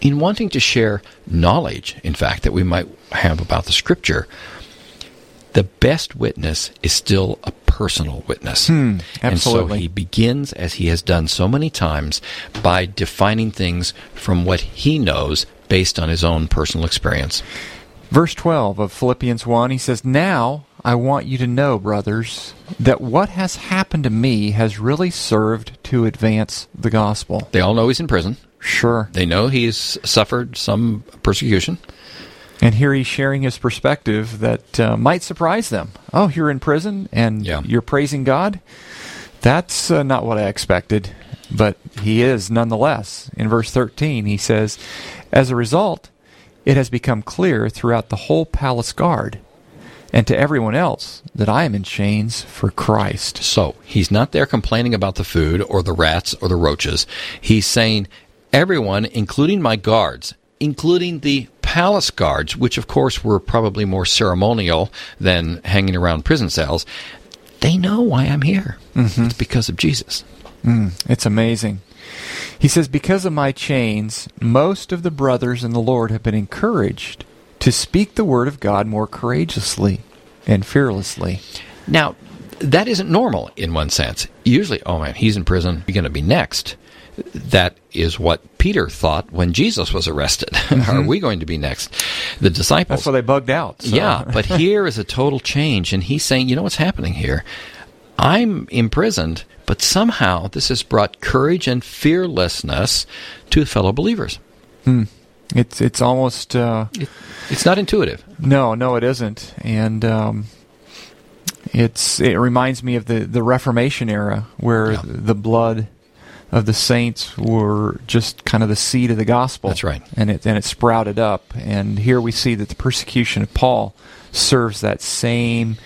in wanting to share knowledge, in fact, that we might have about the Scripture, the best witness is still a personal witness. Absolutely. And so he begins, as he has done so many times, by defining things from what he knows based on his own personal experience. Verse 12 of Philippians 1, he says, "Now I want you to know, brothers, that what has happened to me has really served to advance the gospel." They all know he's in prison. Sure. They know he's suffered some persecution. And here he's sharing his perspective that might surprise them. Oh, you're in prison and you're praising God? That's not what I expected. But he is nonetheless. In verse 13, he says, "As a result, it has become clear throughout the whole palace guard and to everyone else that I am in chains for Christ." So he's not there complaining about the food or the rats or the roaches. He's saying, everyone, including my guards, including the palace guards, which of course were probably more ceremonial than hanging around prison cells, they know why I'm here. It's because of Jesus. It's amazing. He says, "Because of my chains, most of the brothers in the Lord have been encouraged to speak the word of God more courageously and fearlessly." Now, That isn't normal in one sense. Usually, oh man, he's in prison, you're going to be next. That is what Peter thought when Jesus was arrested. Are we going to be next? The disciples. That's why they bugged out. So. Yeah, but here is a total change, and he's saying, you know what's happening here? I'm imprisoned, but somehow this has brought courage and fearlessness to fellow believers. It's almost... it's not intuitive. No, it isn't. And it reminds me of the Reformation era, where the blood of the saints were just kind of the seed of the gospel. That's right. And it sprouted up. And here we see that the persecution of Paul serves that same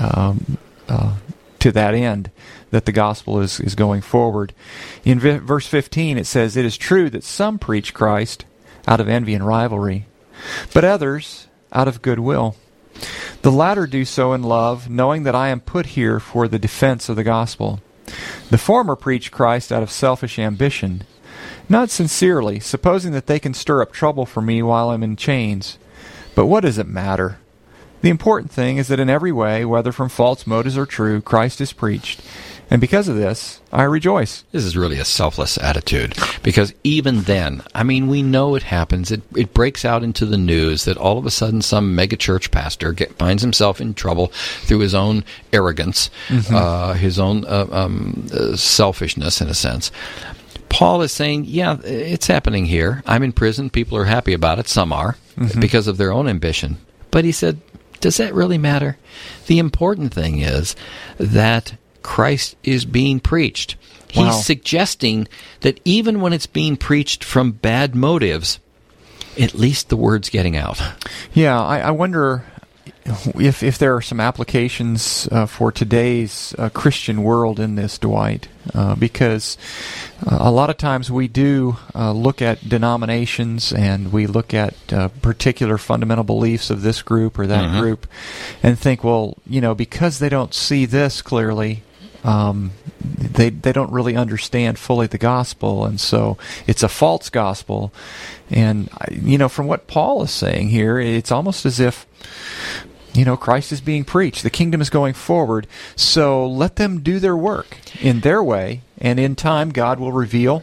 to that end, that the gospel is going forward. In verse 15 it says, "It is true that some preach Christ out of envy and rivalry, but others out of goodwill. The latter do so in love, knowing that I am put here for the defense of the gospel. The former preach Christ out of selfish ambition, not sincerely, supposing that they can stir up trouble for me while I'm in chains. But what does it matter? The important thing is that in every way, whether from false motives or true, Christ is preached. And because of this, I rejoice." This is really a selfless attitude, because even then, I mean, we know it happens. It breaks out into the news that all of a sudden some megachurch pastor finds himself in trouble through his own arrogance, his own selfishness, in a sense. Paul is saying, yeah, it's happening here. I'm in prison. People are happy about it. Some are, because of their own ambition. But he said, does that really matter? The important thing is that Christ is being preached. He's suggesting that even when it's being preached from bad motives, at least the word's getting out. Yeah, I wonder if there are some applications for today's Christian world in this, Dwight, because a lot of times we do look at denominations and we look at particular fundamental beliefs of this group or that group and think, well, because they don't see this clearly, they don't really understand fully the gospel, and so it's a false gospel. And from what Paul is saying here, it's almost as if Christ is being preached. The kingdom is going forward, so let them do their work in their way, and in time God will reveal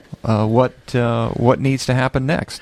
what needs to happen next.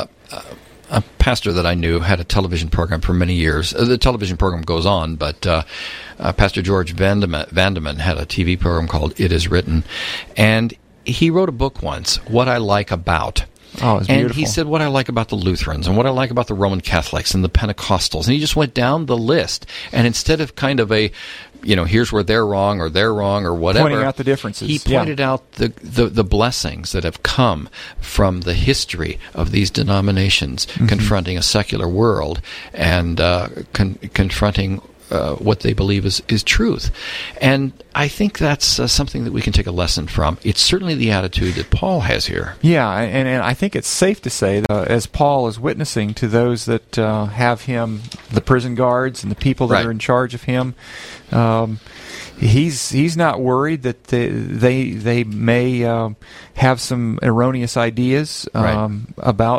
A pastor that I knew had a television program for many years. The television program goes on, but Pastor George Vandeman had a TV program called It Is Written, and he wrote a book once, What I Like About. Oh, it's and beautiful. He said, what I like about the Lutherans and what I like about the Roman Catholics and the Pentecostals. And he just went down the list. And instead of kind of here's where they're wrong or whatever. Pointing out the differences. He pointed out the blessings that have come from the history of these denominations confronting a secular world and confronting what they believe is truth. And I think that's something that we can take a lesson from. It's certainly the attitude that Paul has here. Yeah, and I think it's safe to say that as Paul is witnessing to those that have him, the prison guards and the people that are in charge of him, he's not worried that they may have some erroneous ideas about